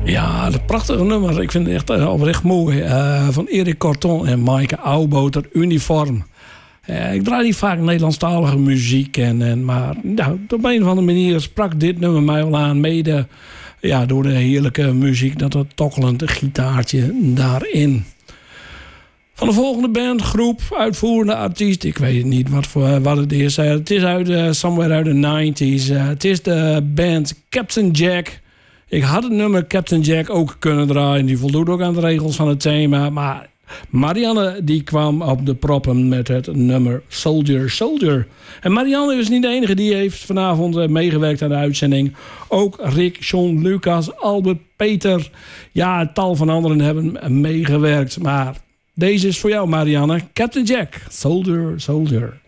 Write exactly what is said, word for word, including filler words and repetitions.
Ja, dat prachtige nummer. Ik vind het echt uh, oprecht mooi. Uh, van Erik Corton en Maaike Ouwboter, Uniform. Uh, ik draai niet vaak Nederlandstalige muziek. En, en, maar nou, op een of andere manier sprak dit nummer mij wel aan. Mede ja, door de heerlijke muziek. Dat het tokkelend gitaartje daarin. Van de volgende band, groep, uitvoerende artiest. Ik weet niet wat, voor, wat het is. Uh, het is uit uh, somewhere uit de nineties. Uh, het is de band Captain Jack. Ik had het nummer Captain Jack ook kunnen draaien. Die voldoet ook aan de regels van het thema. Maar Marianne die kwam op de proppen met het nummer Soldier, Soldier. En Marianne is niet de enige die heeft vanavond meegewerkt aan de uitzending. Ook Rick, John, Lucas, Albert, Peter. Ja, tal van anderen hebben meegewerkt. Maar deze is voor jou, Marianne. Captain Jack, Soldier, Soldier.